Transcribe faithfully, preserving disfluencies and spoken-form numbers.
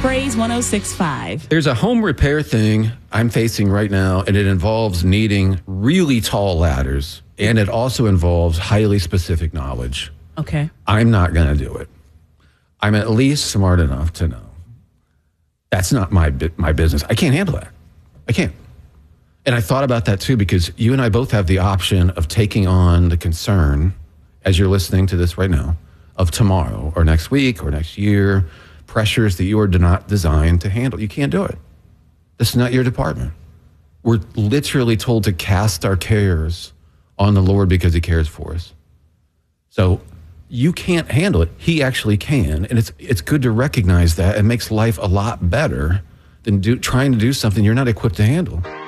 Praise one oh six point five. There's a home repair thing I'm facing right now, and it involves needing really tall ladders, and it also involves highly specific knowledge. Okay. I'm not going to do it. I'm at least smart enough to know that's not my my business. I can't handle that. I can't. And I thought about that too, because you and I both have the option of taking on the concern, as you're listening to this right now, of tomorrow or next week or next year, pressures that you are not designed to handle. You can't do it. This is not your department. We're literally told to cast our cares on the Lord because he cares for us. So you can't handle it. He actually can. And it's it's good to recognize that. It makes life a lot better than do, trying to do something you're not equipped to handle.